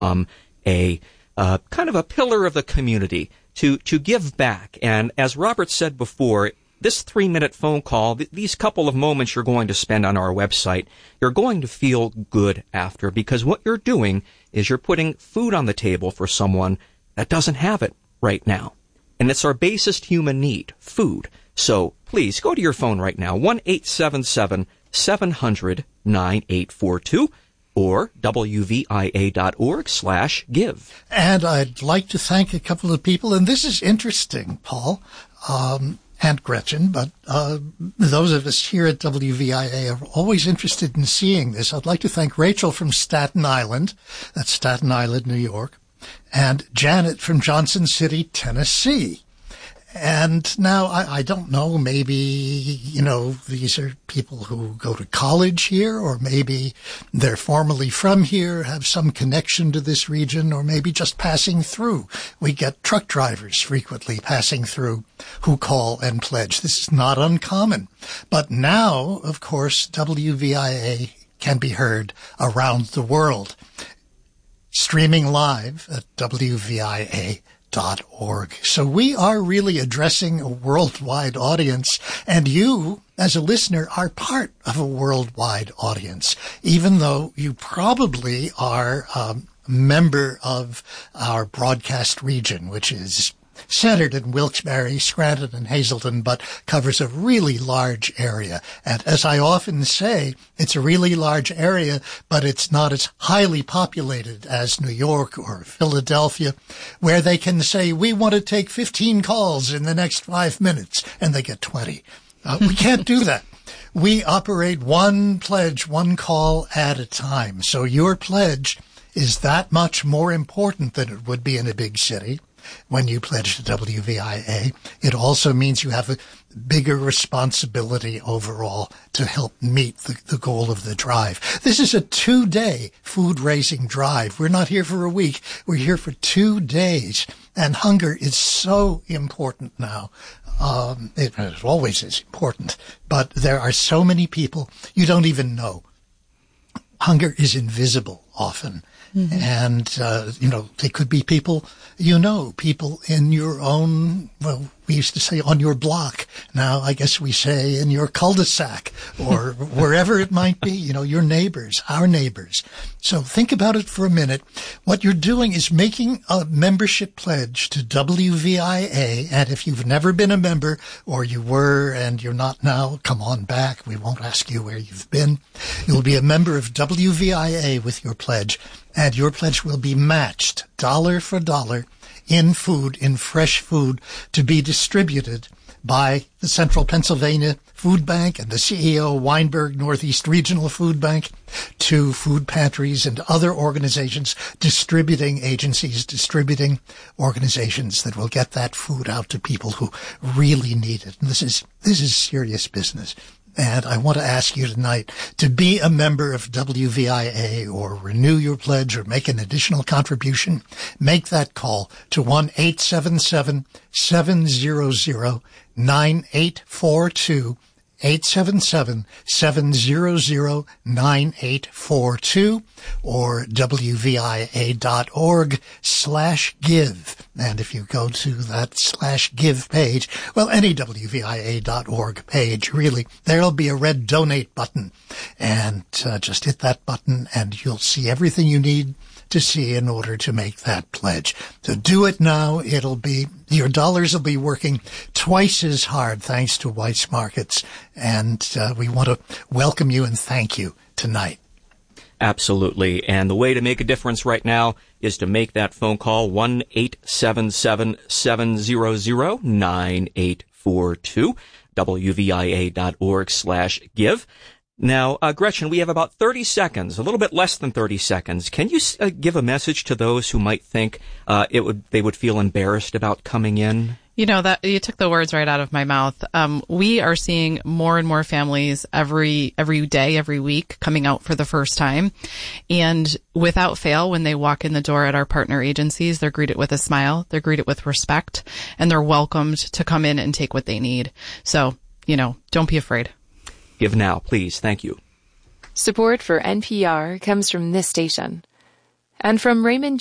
a kind of a pillar of the community to give back. And as Robert said before, this 3-minute phone call, these couple of moments you're going to spend on our website, you're going to feel good after, because what you're doing is you're putting food on the table for someone that doesn't have it right now. And it's our basest human need, food. So please go to your phone right now, 1-877-700-9842 or wvia.org/give. And I'd like to thank a couple of people, and this is interesting, Paul, and Gretchen, but those of us here at WVIA are always interested in seeing this. I'd like to thank Rachel from Staten Island, that's Staten Island, New York, and Janet from Johnson City, Tennessee. And now, I don't know, maybe, these are people who go to college here, or maybe they're formerly from here, have some connection to this region, or maybe just passing through. We get truck drivers frequently passing through who call and pledge. This is not uncommon. But now, of course, WVIA can be heard around the world, streaming live at WVIA.org. So we are really addressing a worldwide audience, and you, as a listener, are part of a worldwide audience, even though you probably are a member of our broadcast region, which is centered in Wilkes-Barre, Scranton, and Hazleton, but covers a really large area. And as I often say, it's a really large area, but it's not as highly populated as New York or Philadelphia, where they can say, we want to take 15 calls in the next 5 minutes, and they get 20. We can't do that. We operate one pledge, one call at a time. So your pledge is that much more important than it would be in a big city. When you pledge to WVIA, it also means you have a bigger responsibility overall to help meet the goal of the drive. This is a 2-day food-raising drive. We're not here for a week. We're here for 2 days. And hunger is so important now. It always is important. But there are so many people you don't even know. Hunger is invisible often. Mm-hmm. And, they could be people, people in your own, we used to say on your block. Now I guess we say in your cul-de-sac or wherever it might be, your neighbors, our neighbors. So think about it for a minute. What you're doing is making a membership pledge to WVIA. And if you've never been a member, or you were and you're not now, come on back. We won't ask you where you've been. You'll be a member of WVIA with your pledge. And your pledge will be matched dollar for dollar in food, in fresh food, to be distributed by the Central Pennsylvania Food Bank and the CEO Weinberg Northeast Regional Food Bank to food pantries and other organizations, distributing agencies, distributing organizations that will get that food out to people who really need it. And this is serious business. And I want to ask you tonight to be a member of WVIA or renew your pledge or make an additional contribution. Make that call to 1-877-700-9842, 877-700-9842, or WVIA.org/give. And if you go to that /give page, any WVIA.org page, really, there'll be a red donate button. And just hit that button and you'll see everything you need to see in order to make that pledge. So do it now. Your dollars will be working twice as hard thanks to Weis Markets. And we want to welcome you and thank you tonight. Absolutely. And the way to make a difference right now is to make that phone call, 1-877-700-9842, WVIA.org/give. Now, Gretchen, we have about 30 seconds, a little bit less than 30 seconds. Can you give a message to those who might think they would feel embarrassed about coming in? That you took the words right out of my mouth. We are seeing more and more families every day, every week coming out for the first time. And without fail, when they walk in the door at our partner agencies, they're greeted with a smile, they're greeted with respect, and they're welcomed to come in and take what they need. So, don't be afraid. Give now, please. Thank you. Support for NPR comes from this station. And from Raymond